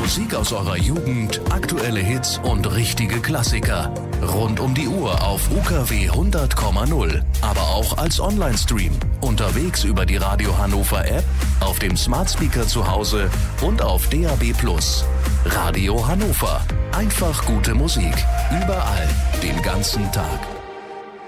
Musik aus eurer Jugend, aktuelle Hits und richtige Klassiker. Rund um die Uhr auf UKW 100,0. Aber auch als Online-Stream. Unterwegs über die Radio Hannover App, auf dem Smart Speaker zu Hause und auf DAB+. Radio Hannover. Einfach gute Musik. Überall. Den ganzen Tag.